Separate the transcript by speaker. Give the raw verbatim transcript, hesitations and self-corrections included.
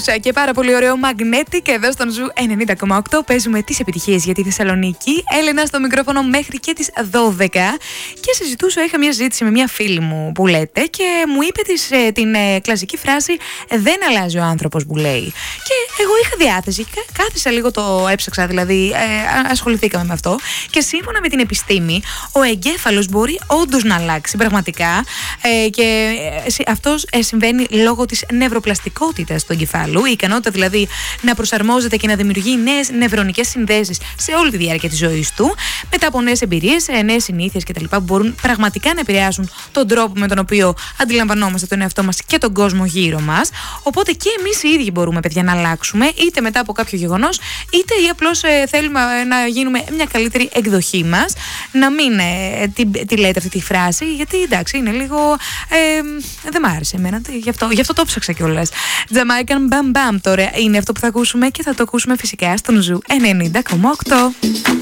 Speaker 1: Μούσα και πάρα πολύ ωραίο Magnetic εδώ στον Ζου ενενήντα κόμμα οκτώ. Παίζουμε τις επιτυχίες για τη Θεσσαλονίκη. Έλενα στο μικρόφωνο μέχρι και τις δώδεκα. Και συζητούσα, είχα μια συζήτηση με μια φίλη μου που λέτε και μου είπε τις, ε, την ε, κλασική φράση «Δεν αλλάζει ο άνθρωπος» που λέει. Και εγώ είχα διάθεση, κάθισα λίγο, το έψαξα δηλαδή, ε, ασχοληθήκαμε με αυτό. Και σύμφωνα με την επιστήμη, ο εγκέφαλος μπορεί όντως να αλλάξει πραγματικά. Ε, και ε, αυτό ε, συμβαίνει λόγω της νευροπλαστικότητας του εγκεφάλου, η ικανότητα δηλαδή να προσαρμόζεται και να δημιουργεί νέες νευρονικές συνδέσεις σε όλη τη διάρκεια της ζωής του, μετά από νέες εμπειρίες, νέες συνήθειες κτλ. Που μπορούν πραγματικά να επηρεάσουν τον τρόπο με τον οποίο αντιλαμβανόμαστε τον εαυτό μας και τον κόσμο γύρω μας. Οπότε και εμείς οι ίδιοι μπορούμε, παιδιά, να αλλάξουμε, είτε μετά από κάποιο γεγονός, είτε ή απλώς ε, θέλουμε ε, να γίνουμε μια καλύτερη εκδοχή μας. Να μην ε, τη, τη λέτε αυτή τη φράση, γιατί εντάξει, είναι λίγο. Ε, δεν μ' άρεσε εμένα. Γι' αυτό, γι' αυτό το ψάξα κιόλας. Jamaican Bam Bam τώρα είναι αυτό που θα ακούσουμε και θα το ακούσουμε φυσικά στον Ζου ενενήντα κόμμα οκτώ.